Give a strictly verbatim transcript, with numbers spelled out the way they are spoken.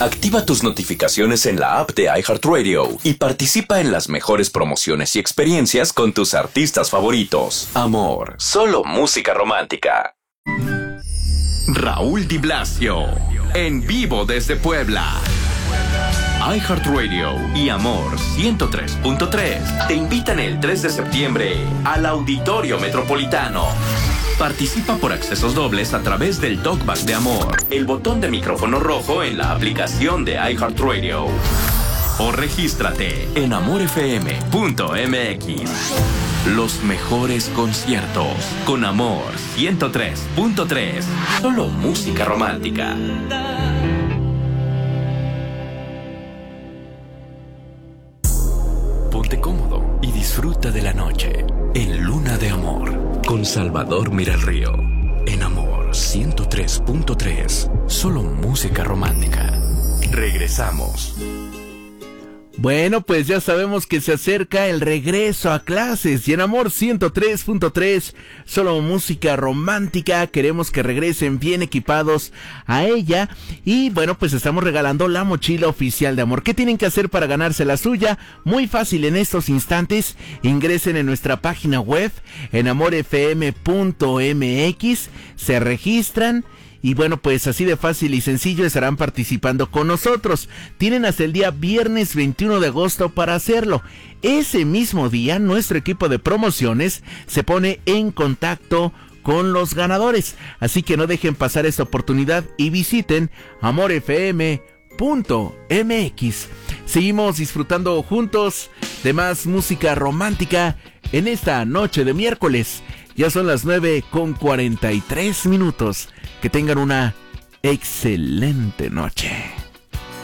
Activa tus notificaciones en la app de iHeartRadio y participa en las mejores promociones y experiencias con tus artistas favoritos. Amor, solo música romántica. Raúl Di Blasio, en vivo desde Puebla. iHeartRadio y Amor ciento tres punto tres te invitan el tres de septiembre al Auditorio Metropolitano. Participa por accesos dobles a través del Talkback de Amor, el botón de micrófono rojo en la aplicación de iHeartRadio. O regístrate en amor f m punto m x. Los mejores conciertos con Amor ciento tres punto tres. Solo música romántica. Ponte cómodo y disfruta de la noche en Luna de Amor con Salvador Miralrío. En Amor ciento tres punto tres. Solo música romántica. Regresamos. Bueno, pues ya sabemos que se acerca el regreso a clases y en Amor ciento tres punto tres, solo música romántica, queremos que regresen bien equipados a ella y bueno, pues estamos regalando la mochila oficial de Amor. ¿Qué tienen que hacer para ganarse la suya? Muy fácil en estos instantes, ingresen en nuestra página web en amor f m punto m x, se registran. Y bueno, pues así de fácil y sencillo estarán participando con nosotros. Tienen hasta el día viernes veintiuno de agosto para hacerlo. Ese mismo día, nuestro equipo de promociones se pone en contacto con los ganadores. Así que no dejen pasar esta oportunidad y visiten amor f m punto m x. Seguimos disfrutando juntos de más música romántica en esta noche de miércoles. Ya son las nueve con cuarenta y tres minutos. Que tengan una excelente noche.